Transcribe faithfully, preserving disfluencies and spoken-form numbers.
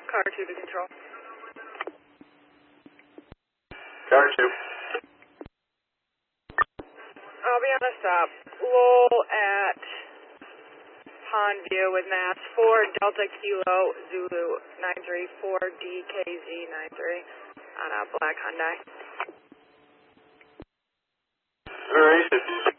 Car two to control. Car two. I'll be on a stop. Lowell at Pondview with mass four Delta Kilo Zulu nine three four D K Z nine three on a black Hyundai. All right.